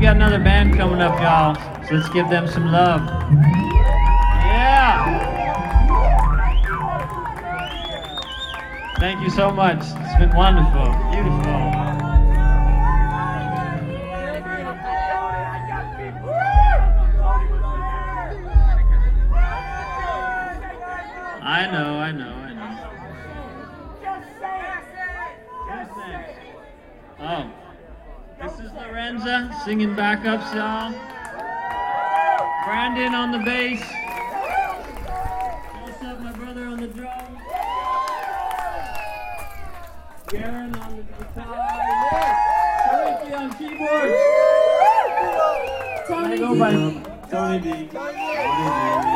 got another band coming up, y'all. So let's give them some love. Yeah. Thank you so much. It's been wonderful. Beautiful. I know. Oh, this is Lorenza singing backups, y'all. Brandon on the bass. What's up, my brother on the drums. Garen on the guitar. Tariqi on keyboards. Tony D.